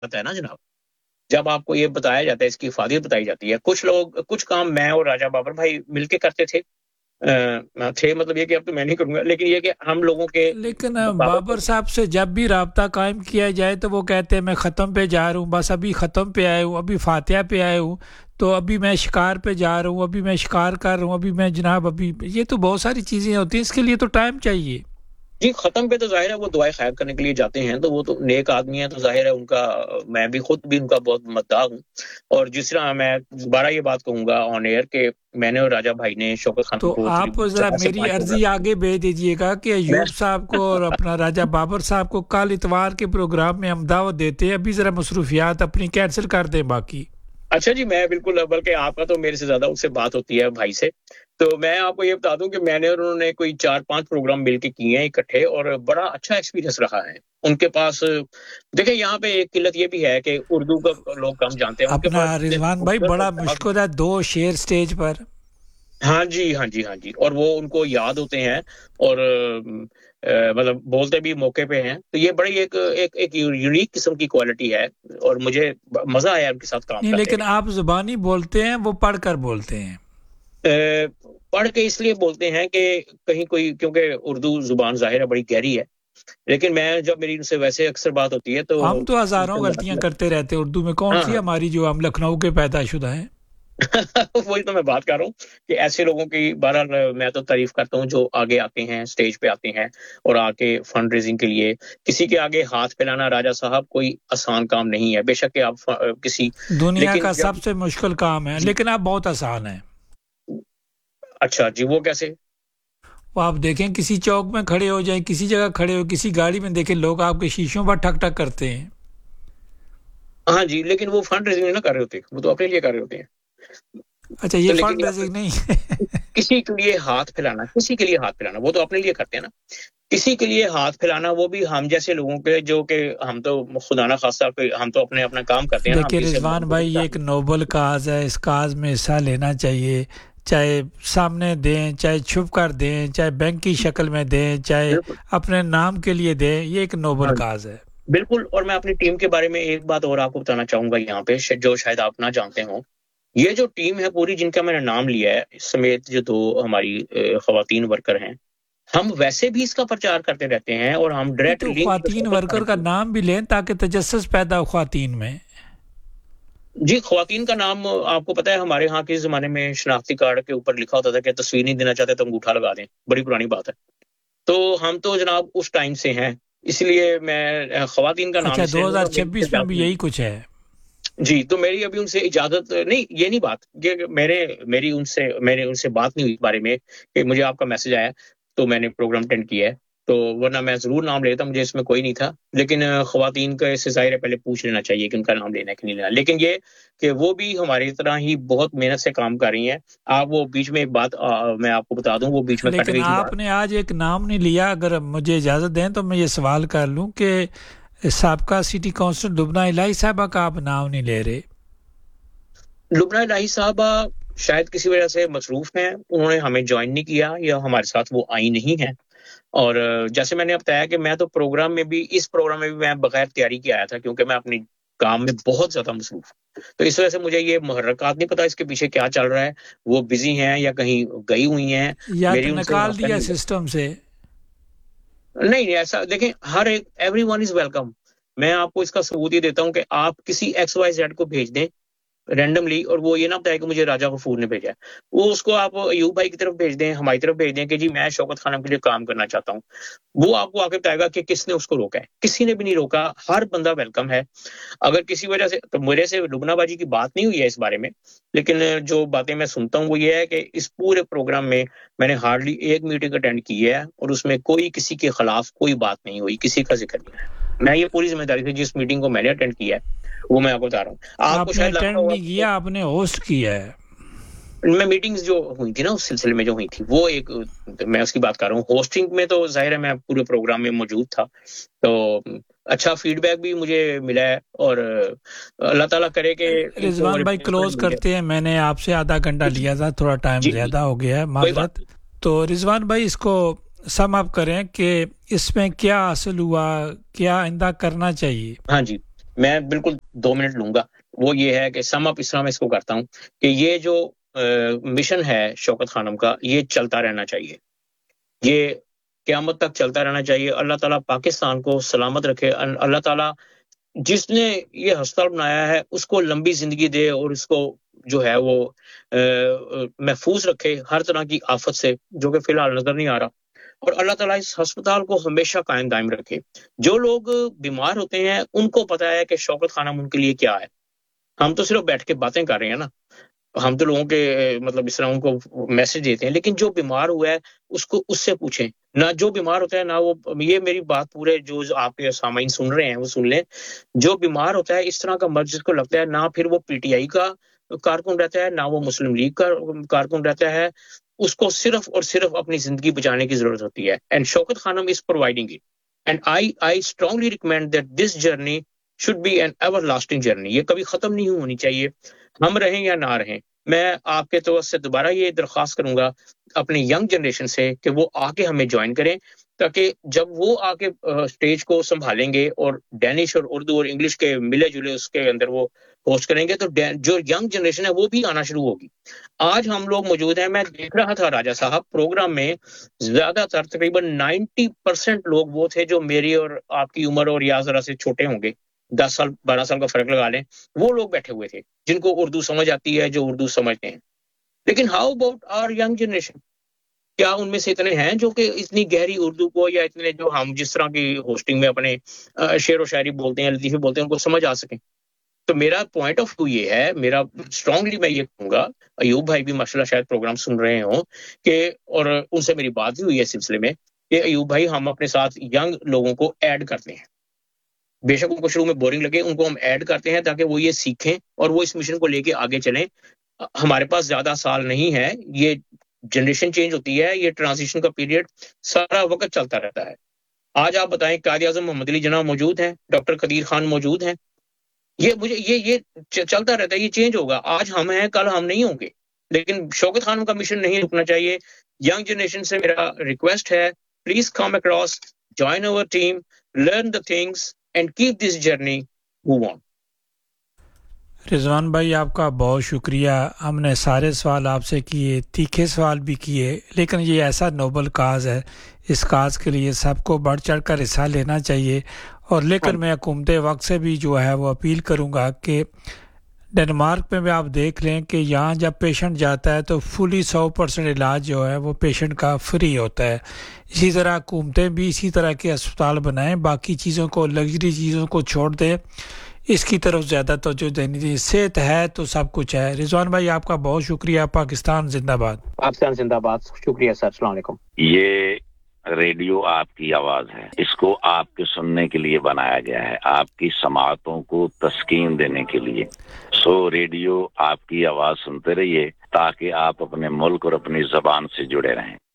जाता है ना जनाब, जब आपको ये बताया जाता है, इसकी इफादियत बताई जाती है। कुछ काम मैं और राजा बाबर भाई मिलके करते थे, मतलब ये कि अब तो मैं नहीं करूंगा, लेकिन ये कि हम लोगों के लेकिन बाबर बाबर साहब से जब भी राब्ता कायम किया जाए तो वो कहते हैं मैं ख़त्म पे जा रहा हूँ, बस अभी ख़त्म पे आया हूँ, अभी फातिहा पे आया हूँ, तो अभी मैं शिकार पे जा रहा हूँ, अभी मैं शिकार कर रहा हूँ, अभी मैं जनाब अभी, ये तो बहुत सारी चीज़ें होती हैं, इसके लिए तो टाइम चाहिए। जी खत्म पे तो जाहिर है वो दुआएं खैर करने के लिए जाते हैं, तो वो तो नेक आदमी है, तो जाहिर है उनका, मैं भी खुद भी उनका बहुत मद्दाह हूँ। और जिस तरह मैं दोबारा ये बात कहूंगा ऑन एयर कि मैंने और राजा भाई ने शौकत खान तो को आप तकरीबन ज़रा 4 से मेरी 5 अर्जी प्रोग्राम। आगे भेज दीजिएगा कि मैं अयूब साहब को और अपना राजा बाबर साहब को कल इतवार के प्रोग्राम में हम दावत देते हैं, अभी ज़रा मसरूफियात अपनी कैंसिल कर दें बाकी। अच्छा जी, मैं बिल्कुल, बल्कि आपका तो मेरे से ज्यादा उससे बात होती है भाई से, तो मैं आपको ये बता दूं कि मैंने और उन्होंने कोई 4-5 प्रोग्राम मिलके किए हैं इकट्ठे, और बड़ा अच्छा एक्सपीरियंस रहा है उनके पास। देखिए यहाँ पे एक किल्लत ये भी है कि उर्दू का लोग कम जानते हैं, उनके अपना पास इतने रिजवान भाई खूबसूरत बड़ा अल्फाज। मुश्किल है, 2 शेर स्टेज पर। हाँ जी, हाँ जी, हाँ जी, और वो उनको याद होते हैं, और मतलब बोलते भी मौके पे हैं, तो ये बड़ी एक यूनिक किस्म की क्वालिटी है, और मुझे मजा आया उनके साथ काम नहीं, करने लेकिन में। आप जुबानी बोलते हैं, वो पढ़ कर बोलते हैं। पढ़ के इसलिए बोलते हैं कि कहीं कोई, क्योंकि उर्दू जुबान जाहिर है बड़ी गहरी है, लेकिन मैं जब मेरी उनसे वैसे अक्सर बात होती है तो हम तो हज़ारों उनसे गलतियां करते रहते हैं उर्दू में, कौन हाँ सी हाँ हमारी जो हम लखनऊ के पैदाशुदा हैं। वही तो मैं बात कर रहा हूँ कि ऐसे लोगों की बहरहाल मैं तो तारीफ करता हूँ जो आगे आते हैं, स्टेज पे आते हैं, और आके फंड रेजिंग के लिए किसी के आगे हाथ फैलाना, राजा साहब, कोई आसान काम नहीं है, बेशक कि आप किसी, दुनिया लेकिन का जब, सबसे मुश्किल काम है, जी, लेकिन अब बहुत आसान है। अच्छा जी, वो कैसे? वो आप देखें, किसी चौक में खड़े हो जाएं, किसी जगह खड़े हो, किसी गाड़ी में देखें, लोग आपके शीशों पर ठक ठक करते हैं। हाँ जी, लेकिन वो फंड रेजिंग नहीं ना कर रहे होते, वो तो अपने लिए कर रहे होते हैं। अच्छा, ये तो लेकिन फंड रेजिंग नहीं है। किसी के लिए हाथ फैलाना, किसी के लिए हाथ फैलाना, वो तो अपने लिए करते हैं ना, किसी के लिए हाथ फैलाना, वो भी हम जैसे लोगों के, जो कि हम तो खुदा ना खास्ता हम तो अपने अपना काम करते हैं ना, हम देखिए किसी रिजवान भाई, ये एक नोबल काज है, इस काज में हिस्सा लेना चाहिए, चाहे सामने दें, चाहे छुप कर दें, चाहे बैंक की शक्ल में दें, चाहे बिल्कुल, अपने नाम के लिए दें, ये एक नोबल हाँ काज है। बिल्कुल। और मैं अपनी टीम के बारे में एक बात और आपको बताना चाहूंगा यहाँ पे, जो शायद आप ना जानते हो, ये जो टीम है पूरी, जिनका मैंने नाम लिया है, समेत जो 2 हमारी खवातीन वर्कर हैं, हम वैसे भी इसका प्रचार करते रहते हैं, और हम नहीं, डायरेक्ट तो लिंक ख्वातीन वर्कर का नाम भी लें ताकि तजस्सुस पैदा हो ख्वातीन में। जी, ख्वातीन का नाम आपको पता है, हमारे यहाँ के ज़माने में शनाख्ती कार्ड के ऊपर लिखा होता था कि तस्वीर नहीं देना चाहते तो अंगूठा लगा दें, बड़ी पुरानी बात है। तो हम तो जनाब उस टाइम से हैं, इसलिए मैं ख्वातीन का नाम अच्छा, इसलिए लूँगा, मेरी 2026 में इजाज़त भी नहीं। यही कुछ है। जी, तो मेरी अभी उनसे इजाज़त नहीं, ये नहीं बात, ये मेरी उनसे बात नहीं हुई इस बारे में कि मुझे आपका मैसेज आया, तो मैंने प्रोग्राम अटेंड किया है। तो वरना मैं ज़रूर नाम लेता, मुझे इसमें कोई नहीं था। लेकिन ख़वातीन का इससे ज़ाहिर है पहले पूछ लेना चाहिए कि उनका नाम लेना है कि नहीं लेना। लेकिन ये कि वो भी हमारी तरह ही बहुत मेहनत से काम कर रही हैं। आप वो बीच में एक बात मैं आपको बता दूँ, वो बीच में कट लेकिन गई थी बात। आपने आज एक नाम नहीं लिया, अगर मुझे इजाज़त दें तो मैं ये सवाल कर लूं कि साबका सिटी काउंसिलर लुबना इलाही साहबा का आप नाम नहीं ले रहे। लुबना इलाही साहबा शायद किसी वजह से मसरूफ़ हैं, उन्होंने हमें जॉइन नहीं किया, या हमारे साथ वो आई नहीं हैं। और जैसे मैंने बताया कि मैं तो प्रोग्राम में भी, इस प्रोग्राम में भी मैं बगैर तैयारी के आया था, क्योंकि मैं अपनी काम में बहुत ज्यादा मसरूफ हूं। तो इस वजह से मुझे ये मुहर्रकात नहीं पता इसके पीछे क्या चल रहा है, वो बिजी हैं या कहीं गई हुई हैं, या तो मेरी उनसे निकाल रब्ता दिया नहीं सिस्टम से। हुआ। नहीं नहीं, ऐसा देखें, हर एक, एवरीवन इज वेलकम। मैं आपको इसका सबूत ये देता हूं कि आप किसी XYZ को भेज दें रैंडमली, और वो ये ना बताया कि मुझे राजा गफूर ने भेजा है, वो उसको आप अयूब भाई की तरफ भेज दें, हमारी तरफ भेज दें कि जी मैं शौकत खानम के लिए काम करना चाहता हूँ, वो आपको आके बताएगा कि किसने उसको रोका है। किसी ने भी नहीं रोका, हर बंदा वेलकम है। अगर किसी वजह से, तो मेरे से लुबना बाजी की बात नहीं हुई है इस बारे में, लेकिन जो बातें मैं सुनता हूँ वो ये है कि इस पूरे प्रोग्राम में मैंने हार्डली एक मीटिंग अटेंड की है, और उसमें कोई किसी के खिलाफ कोई बात नहीं हुई, किसी का जिक्र नहीं है। मैं ये पूरी जिम्मेदारी से जिस मीटिंग को मैंने अटेंड किया है वो मैं आपको बता रहा हूँ। आपको आपने शायद लगता अटेंड होगा नहीं किया, आपने होस्ट किया है। मैं, मीटिंग्स जो हुई थी ना उस सिलसिले में जो हुई थी, वो एक, मैं उसकी बात कर रहा हूँ। होस्टिंग में तो जाहिर है मैं पूरे प्रोग्राम में मौजूद था, तो अच्छा फीडबैक भी मुझे मिला है, और अल्लाह ताला करे कि इनको वो रिजवान भाई रिप्लेसमेंट क्लोज मिल जाए। करते हैं, मैंने आपसे आधा घंटा लिया था, थोड़ा टाइम जी जी, ज़्यादा हो गया है, कोई बात माजरत। नहीं। तो रिजवान भाई, इसको सम अप करें कि इसमें क्या हासिल हुआ, क्या आइंदा करना चाहिए। हाँ जी, میں بالکل 2 منٹ لوں گا. وہ یہ ہے کہ سم اپ اس طرح میں اس کو کرتا ہوں کہ یہ جو مشن ہے شوکت خانم کا یہ چلتا رہنا چاہیے, یہ قیامت تک چلتا رہنا چاہیے. اللہ تعالیٰ پاکستان کو سلامت رکھے, اللہ تعالیٰ جس نے یہ ہسپتال بنایا ہے اس کو لمبی زندگی دے اور اس کو جو ہے وہ محفوظ رکھے ہر طرح کی آفت سے جو کہ فی الحال نظر نہیں آ رہا, اور اللہ تعالیٰ اس ہسپتال کو ہمیشہ قائم دائم رکھے. جو لوگ بیمار ہوتے ہیں ان کو پتا ہے کہ شوکت خانم ان کے لیے کیا ہے. ہم تو صرف بیٹھ کے باتیں کر رہے ہیں نا, ہم تو لوگوں کے مطلب اس طرح ان کو میسج دیتے ہیں, لیکن جو بیمار ہوا ہے اس کو اس سے پوچھیں نہ. جو بیمار ہوتا ہے نہ وہ, یہ میری بات پورے جو آپ کے سامعین سن رہے ہیں وہ سن لیں, جو بیمار ہوتا ہے اس طرح کا مرض جس کو لگتا ہے, نہ پھر وہ پی ٹی آئی کا کارکن رہتا ہے نہ وہ مسلم لیگ کا کارکن رہتا ہے, اس کو صرف اور صرف اپنی زندگی بچانے کی ضرورت ہوتی ہے. And Shaukat Khanum is providing it, and I strongly recommend that this journey should be N ever lasting journey. یہ کبھی ختم نہیں ہونی چاہیے, ہم رہیں یا نہ رہیں. میں آپ کے تو سے دوبارہ یہ درخواست کروں گا اپنی ینگ جنریشن سے کہ وہ آ کے ہمیں جوائن کریں, تاکہ جب وہ آ کے اسٹیج کو سنبھالیں گے اور ڈینش اور اردو اور انگلش کے ملے جلے اس کے اندر وہ ہوسٹ کریں گے, تو جو ینگ جنریشن ہے وہ بھی آنا شروع ہوگی. آج ہم لوگ موجود ہیں, میں دیکھ رہا تھا راجہ صاحب پروگرام میں زیادہ تر تقریباً 90% لوگ وہ تھے جو میری اور آپ کی عمر اور یا ذرا سے چھوٹے ہوں گے, 10 سال 12 سال کا فرق لگا لیں, وہ لوگ بیٹھے ہوئے تھے جن کو اردو سمجھ آتی ہے, جو اردو سمجھتے ہیں. لیکن how about are young generation, کیا ان میں سے اتنے ہیں جو کہ اتنی گہری اردو کو, یا اتنے جو ہم جس طرح کی ہوسٹنگ میں اپنے شعر و شاعری بولتے ہیں, لطیفے بولتے ہیں, ان کو سمجھ آ سکیں؟ تو میرا پوائنٹ آف ویو یہ ہے, میرا اسٹرانگلی میں یہ کہوں گا, ایوب بھائی بھی ماشاءاللہ شاید پروگرام سن رہے ہوں کہ, اور ان سے میری بات بھی ہوئی ہے سلسلے میں کہ ایوب بھائی ہم اپنے ساتھ ینگ لوگوں کو ایڈ کرتے ہیں. بے شک ان کو شروع میں بورنگ لگے, ان کو ہم ایڈ کرتے ہیں تاکہ وہ یہ سیکھیں اور وہ اس مشن کو لے کے آگے چلیں. ہمارے پاس زیادہ سال نہیں ہے, یہ جنریشن چینج ہوتی ہے, یہ ٹرانزیشن کا پیریڈ سارا وقت چلتا رہتا ہے. آج آپ بتائیں قائد اعظم محمد علی جناح موجود ہیں, ڈاکٹر قدیر خان موجود ہیں, یہ مجھے یہ چلتا رہتا ہے, یہ چینج ہوگا. آج ہم ہیں کل ہم نہیں ہوں گے, لیکن شوکت خانم کا مشن نہیں رکنا چاہیے. ینگ جنریشن سے میرا ریکویسٹ ہے, please come across, join over team, learn the things and keep this journey move on. رضوان بھائی آپ کا بہت شکریہ. ہم نے سارے سوال آپ سے کیے, تیکھے سوال بھی کیے, لیکن یہ ایسا نوبل کاز ہے, اس کاز کے لیے سب کو بڑھ چڑھ کر حصہ لینا چاہیے. اور لیکن میں حکومت وقت سے بھی جو ہے وہ اپیل کروں گا کہ ڈنمارک میں بھی آپ دیکھ لیں کہ یہاں جب پیشنٹ جاتا ہے تو فلی 100% علاج جو ہے وہ پیشنٹ کا فری ہوتا ہے. اسی طرح حکومتیں بھی اسی طرح کے اسپتال بنائیں, باقی چیزوں کو, لگژری چیزوں کو چھوڑ دیں, اس کی طرف زیادہ توجہ دینی چاہیے. صحت ہے تو سب کچھ ہے. رضوان بھائی آپ کا بہت شکریہ. پاکستان زندہ باد. پاکستان زندہ باد. شکریہ سر, السلام علیکم. یہ ریڈیو آپ کی آواز ہے, اس کو آپ کے سننے کے لیے بنایا گیا ہے, آپ کی سماعتوں کو تسکین دینے کے لیے. ریڈیو آپ کی آواز سنتے رہیے تاکہ آپ اپنے ملک اور اپنی زبان سے جڑے رہیں.